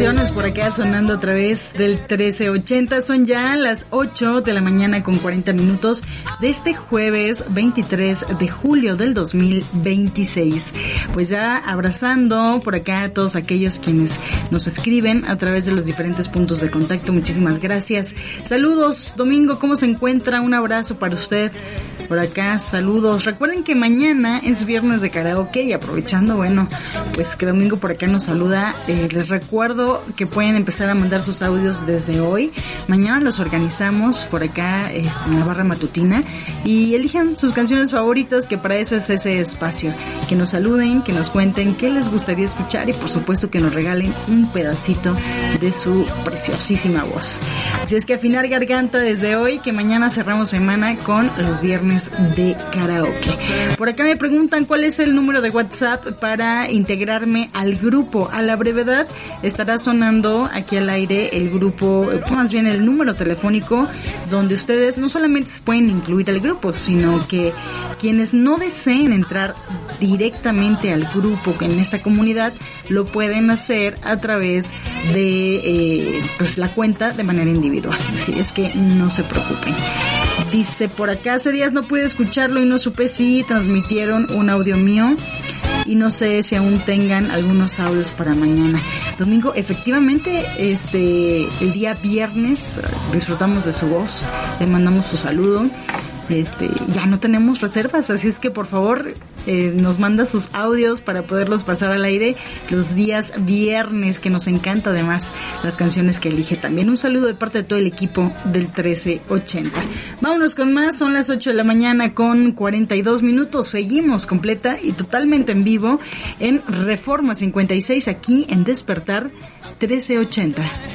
canciones por acá sonando a través del 1380. Son ya las 8 de la mañana con 40 minutos de este jueves 23 de julio del 2026. Pues ya abrazando por acá a todos aquellos quienes nos escriben a través de los diferentes puntos de contacto. Muchísimas gracias. Saludos, Domingo, ¿cómo se encuentra? Un abrazo para usted. Por acá, saludos. Recuerden que mañana es viernes de karaoke y aprovechando, bueno, pues que Domingo por acá nos saluda, les recuerdo que pueden empezar a mandar sus audios desde hoy. Mañana los organizamos por acá en la barra matutina y elijan sus canciones favoritas, que para eso es ese espacio. Que nos saluden, que nos cuenten qué les gustaría escuchar y por supuesto que nos regalen un pedacito de su preciosísima voz. Así es que afinar garganta desde hoy, que mañana cerramos semana con los viernes de karaoke. Por acá me preguntan cuál es el número de WhatsApp para integrarme al grupo. A la brevedad estará sonando aquí al aire el grupo, más bien el número telefónico, donde ustedes no solamente se pueden incluir al grupo, sino que quienes no deseen entrar directamente al grupo en esta comunidad lo pueden hacer a través de pues la cuenta de manera individual. Así es que no se preocupen. Dice por acá, hace días no pude escucharlo y no supe si transmitieron un audio mío y no sé si aún tengan algunos audios para mañana. Domingo, efectivamente, el día viernes disfrutamos de su voz, le mandamos su saludo. Ya no tenemos reservas, así es que por favor nos manda sus audios para poderlos pasar al aire los días viernes, que nos encanta además las canciones que elige también. Un saludo de parte de todo el equipo del 1380. Vámonos con más, son las 8 de la mañana con 42 minutos, seguimos completa y totalmente en vivo en Reforma 56 aquí en Despertar 1380.